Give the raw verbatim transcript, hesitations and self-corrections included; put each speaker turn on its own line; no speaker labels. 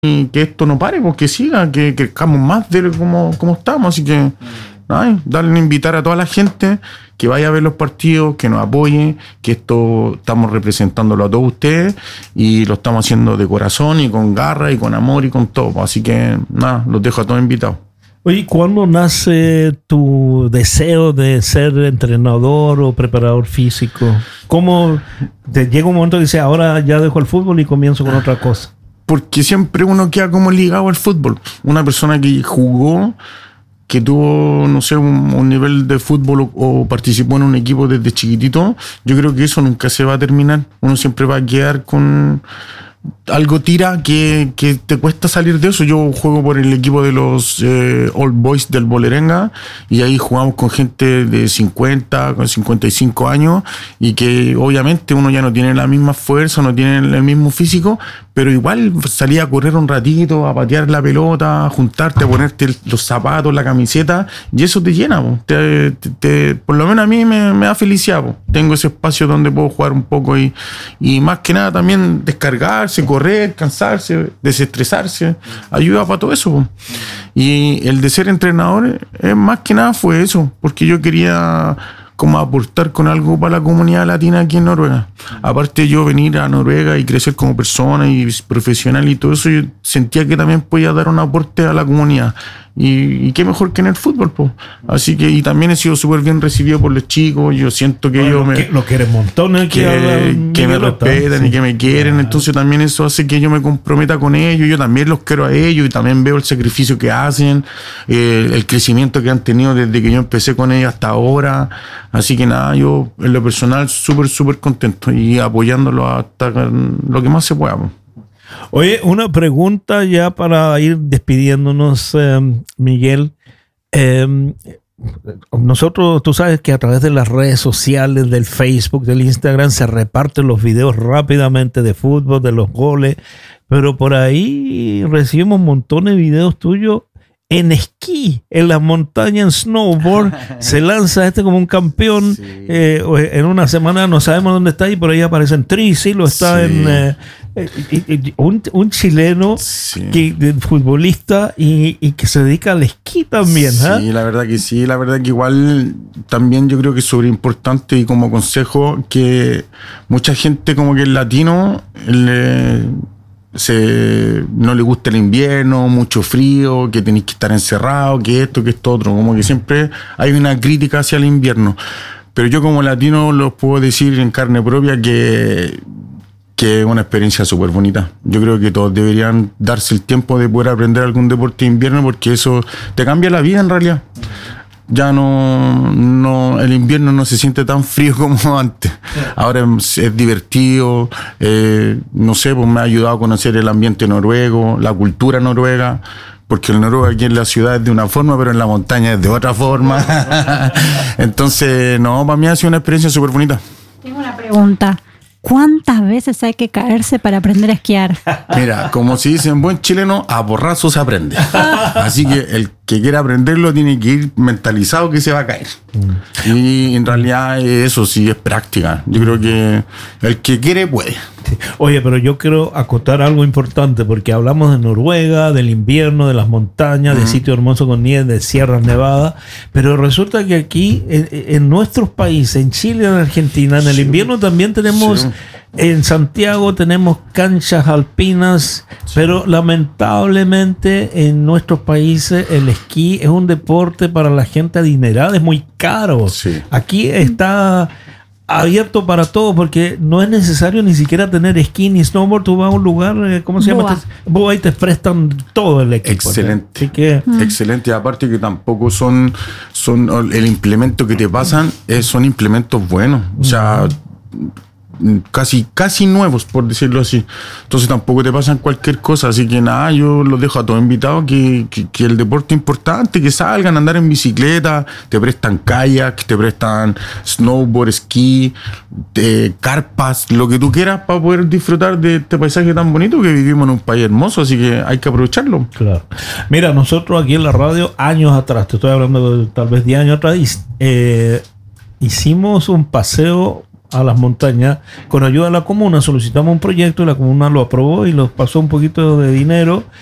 que esto no pare, porque siga, que crezcamos más de como, como estamos. Así que, ay, darle a invitar a toda la gente que vaya a ver los partidos, que nos apoye, que esto estamos representándolo a todos ustedes y lo estamos haciendo de corazón y con garra y con amor y con todo. Así que, nada, los dejo a todos invitados.
Oye, ¿cuándo nace tu deseo de ser entrenador o preparador físico? ¿Cómo te llega un momento que dices, ahora ya dejo el fútbol y comienzo con otra cosa?
Porque siempre uno queda como ligado al fútbol. Una persona que jugó, que tuvo, no sé, un, un nivel de fútbol o, o participó en un equipo desde chiquitito, yo creo que eso nunca se va a terminar. Uno siempre va a quedar con algo tira que, que te cuesta salir de eso. Yo juego por el equipo de los eh, Old Boys del Bolerenga y ahí jugamos con gente de cincuenta, con cincuenta y cinco años y que obviamente uno ya no tiene la misma fuerza, no tiene el mismo físico, pero igual salía a correr un ratito, a patear la pelota, a juntarte, a ponerte los zapatos, la camiseta, y eso te llena, po. Te, te, te, por lo menos a mí me, me da felicidad, po. Tengo ese espacio donde puedo jugar un poco y, y más que nada también descargarse, correr, cansarse, desestresarse, ayuda para todo eso, po. Y el de ser entrenador es más que nada fue eso, porque yo quería como aportar con algo para la comunidad latina aquí en Noruega. Aparte yo venir a Noruega y crecer como persona y profesional y todo eso, yo sentía que también podía dar un aporte a la comunidad. Y, y qué mejor que en el fútbol, pues. Así que, y también he sido súper bien recibido por los chicos. Yo siento que
bueno,
ellos me,
que, lo quieren montones,
que, que, que me respetan, sí, y que me quieren. Ah. Entonces también eso hace que yo me comprometa con ellos. Yo también los quiero a ellos y también veo el sacrificio que hacen, eh, el crecimiento que han tenido desde que yo empecé con ellos hasta ahora. Así que nada, yo en lo personal súper, súper contento y apoyándolo hasta lo que más se pueda, pues.
Oye, una pregunta ya para ir despidiéndonos, eh, Miguel. Eh, nosotros, tú sabes que a través de las redes sociales, del Facebook, del Instagram, se reparten los videos rápidamente de fútbol, de los goles, pero por ahí recibimos montones de videos tuyos en esquí, en las montañas, en snowboard. Se lanza este como un campeón. Sí. Eh, en una semana no sabemos dónde está y por ahí aparece en Trísilo, está sí. en eh, eh, un, un chileno, sí. que, futbolista y, y que se dedica al esquí también.
Sí,
¿eh?
la verdad que sí, la verdad que igual también yo creo que es súper importante y como consejo que mucha gente como que el latino le... Se, no le gusta el invierno, mucho frío, que tenéis que estar encerrado, que esto, que esto otro, como que siempre hay una crítica hacia el invierno, pero yo como latino los puedo decir en carne propia que que es una experiencia súper bonita. Yo creo que todos deberían darse el tiempo de poder aprender algún deporte de invierno porque eso te cambia la vida en realidad. Ya no, no, el invierno no se siente tan frío como antes. Ahora es, es divertido, eh, no sé, pues me ha ayudado a conocer el ambiente noruego, la cultura noruega, porque el noruego aquí en la ciudad es de una forma, pero en la montaña es de otra forma. Entonces, no, para mí ha sido una experiencia súper bonita.
Tengo una pregunta. ¿Cuántas veces hay que caerse para aprender a esquiar?
Mira, como se dice en buen chileno, a borrazos se aprende. Así que el que quiera aprenderlo tiene que ir mentalizado que se va a caer. Mm. Y en realidad eso sí es práctica. Yo creo que el que quiere puede.
Oye, pero yo quiero acotar algo importante porque hablamos de Noruega, del invierno, de las montañas, mm. de sitios hermosos con nieve, de sierras nevadas, pero resulta que aquí en, en nuestros países, en Chile, en Argentina, en el sí. invierno también tenemos... Sí. En Santiago tenemos canchas alpinas, sí. pero lamentablemente en nuestros países el esquí es un deporte para la gente adinerada, es muy caro. Sí. Aquí está abierto para todos porque no es necesario ni siquiera tener esquí ni snowboard. Tú vas a un lugar, ¿cómo se llama? Boa, y te prestan todo el equipo.
Excelente. Así que, mm. Excelente. Aparte que tampoco son, son el implemento que te pasan, es, son implementos buenos. O sea... Mm. Casi, casi nuevos, por decirlo así. Entonces tampoco te pasan cualquier cosa. Así que nada, yo los dejo a todos invitados que, que, que el deporte es importante, que salgan a andar en bicicleta, te prestan kayak, te prestan snowboard, esquí, te, carpas, lo que tú quieras para poder disfrutar de este paisaje tan bonito que vivimos en un país hermoso, así que hay que aprovecharlo.
Claro. Mira, nosotros aquí en la radio, años atrás, te estoy hablando de tal vez diez años atrás, eh, hicimos un paseo a las montañas. Con ayuda de la comuna solicitamos un proyecto y la comuna lo aprobó y nos pasó un poquito de dinero